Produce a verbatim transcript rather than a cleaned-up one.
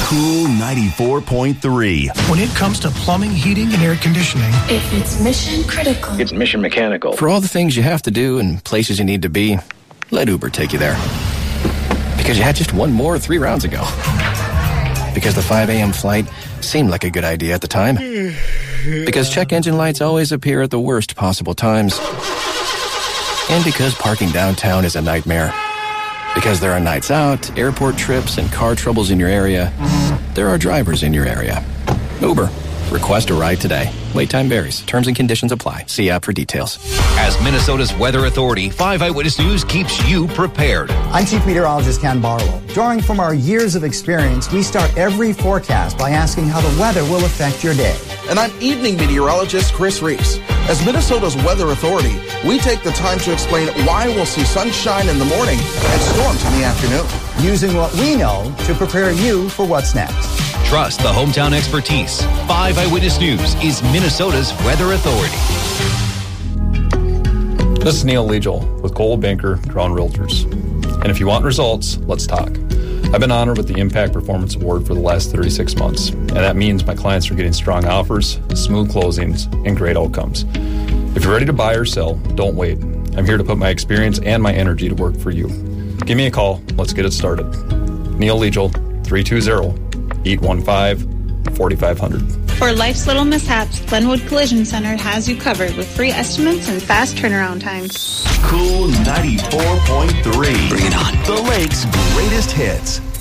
Cool ninety-four point three. When it comes to plumbing, heating, and air conditioning, if it's mission critical, it's mission mechanical. For all the things you have to do and places you need to be, let Uber take you there. Because you had just one more three rounds ago. Because the five a.m. flight seemed like a good idea at the time. Because check engine lights always appear at the worst possible times. And because parking downtown is a nightmare. Because there are nights out, airport trips, and car troubles in your area, there are drivers in your area. Uber. Request a ride today. Wait time varies. Terms and conditions apply. See app for details. As Minnesota's Weather Authority, five Eyewitness News keeps you prepared. I'm Chief Meteorologist Ken Barlow. Drawing from our years of experience, we start every forecast by asking how the weather will affect your day. And I'm Evening Meteorologist Chris Reese. As Minnesota's Weather Authority, we take the time to explain why we'll see sunshine in the morning and storms in the afternoon. Using what we know to prepare you for what's next. Trust the hometown expertise. five Eyewitness News is Minnesota's Weather Authority. This is Neil Legel with Coldwell Banker Crown Realtors. And if you want results, let's talk. I've been honored with the Impact Performance Award for the last thirty-six months, and that means my clients are getting strong offers, smooth closings, and great outcomes. If you're ready to buy or sell, don't wait. I'm here to put my experience and my energy to work for you. Give me a call. Let's get it started. Neil Legel, three two zero, eight one five, four five zero zero. For life's little mishaps, Glenwood Collision Center has you covered with free estimates and fast turnaround times. Cool ninety-four point three. Bring it on. The Lake's greatest hits.